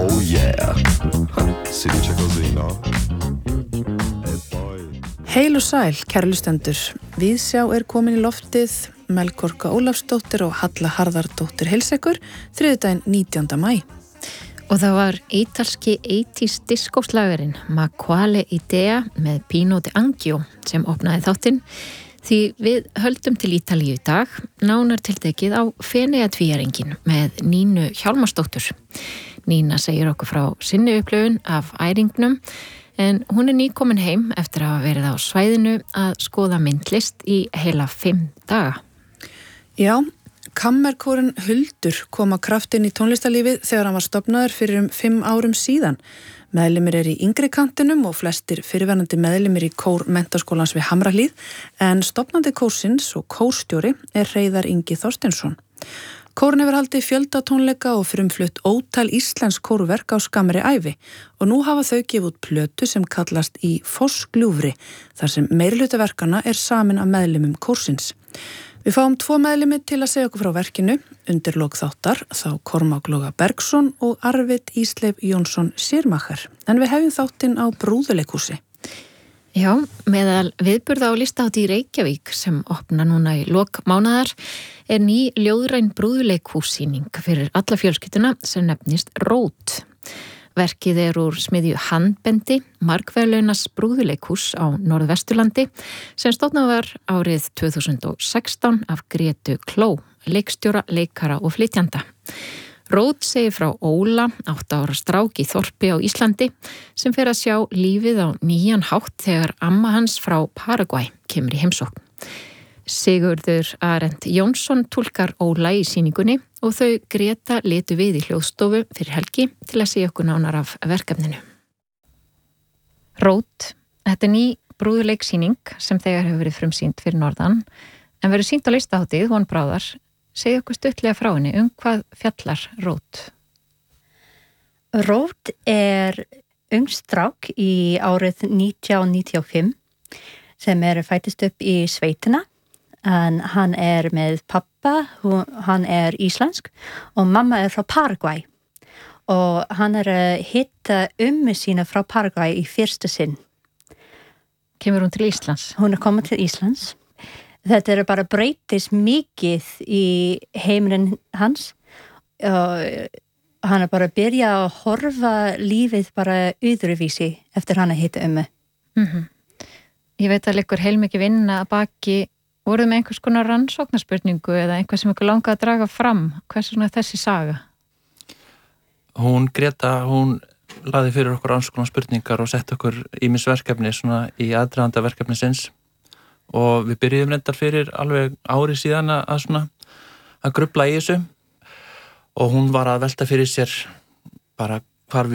Oh yeah. Si dice così, no? E poi... Heil og sæl, kæru hlustendur. Viðsjá komin í loftið, Melkorka Ólafsdóttir og Halla Harðardóttir heilsa ykkur, þriðjudaginn 19. maí. Og það var ítalski 80s diskóslagurinn Ma Idea með Pino d'Angio sem opnaði þáttinn, því við höldum til Ítalíu í dag, nánar tiltekið á Feneyjatvíæringinn með Nínu Hjálmarsdóttur. Nína segir okkur frá sinni upplifun af æringnum, en hún nýkomin heim eftir að hafa verið á svæðinu að skoða myndlist í heila 5 daga. Já, kammerkórinn Huldur kom að kraftinn í tónlistarlífið þegar hann var stofnaður fyrir 5 árum síðan. Meðlimir í yngri kantinum og flestir fyrirverandi meðlimir í kór Menntaskólans við Hamrahlíð, en stofnandi kórsins og kórstjóri Hreiðar Ingi Þorsteinsson. Kórinn hefur haldið fjöldatónleika og frumflutt ótal íslensk kórverk á skammri ævi og nú hafa þau gefið út plötu sem kallast Í Fossgljúfri, þar sem meirihluti verkanna samin af meðlimum kórsins. Við fáum 2 meðlimi til að segja okkur frá verkinu, undir lok þáttar, þá Kormák Loga Bergsson og Arvid Ísleif Jónsson Sýrmacher, en við hefjum þáttinn á Brúðuleikhúsi. Já, meðal viðburða á listahátíð í Reykjavík sem opna núna í lok mánaðar ný ljóðræn brúðuleikhússýning fyrir alla fjölskylduna sem nefnist Rót. Verkið úr smiðju Handbendi, margverðlaunas brúðuleikhús á Norðvesturlandi sem stofnað var árið 2016 af Grétu Kló, leikstjóra, leikara og flytjanda. Rót segir frá Óla, 8 ára strák í þorpi á Íslandi, sem fer að sjá lífið á nýjan hátt þegar amma hans frá Paragvæ kemur í heimsókn. Sigurður Arent Jónsson túlkar Óla í sýningunni og þau Greta litu við í hljóðstofu fyrir helgi til að segja okkur nánar af verkefninu. Rót, þetta ný brúðuleiksýning sem þegar hefur verið frumsýnd fyrir norðan, en verður sýnd á listahátíð von bráðar. Segja okkur stuttlega frá henni, hvað fjallar Rót? Rót ung strák í árið 1995 sem fættist upp í sveitina, en hann með pappa, hann íslensk og mamma frá Paragvæ og hann hitta sína frá Paragvæ í fyrsta sinn. Kemur hún til Íslands? Hún komin til Íslands. Þetta bara breytist mikið í heiminn hans og hann bara byrja að horfa lífið bara öðruvísi eftir hann hitta mig. Ég veit að liggur heilmikið vinna að baki. Voruð með einhvers konar rannsóknarspurningu eða einhvað sem ykkur langaði að draga fram? Hvers vegna þessi saga? Hún Greta, hún laði fyrir okkur rannsóknarspurningar og sett okkur ýmis verkefni svona í aðdraganda verkefnisins. Og við byrjuðum reyndar fyrir alveg ári síðan að grufla í þessu og hún var að velta fyrir sér bara hvar